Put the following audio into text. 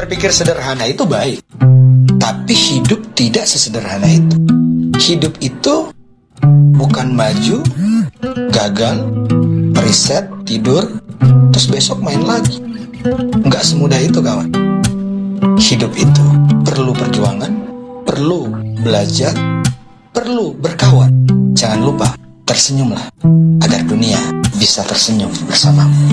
Berpikir sederhana itu baik, tapi hidup tidak sesederhana itu. Hidup itu bukan maju, gagal, riset, tidur, terus besok main lagi. Nggak semudah itu, kawan. Hidup itu perlu perjuangan, perlu belajar, perlu berkawan. Jangan lupa, tersenyumlah agar dunia bisa tersenyum bersamamu.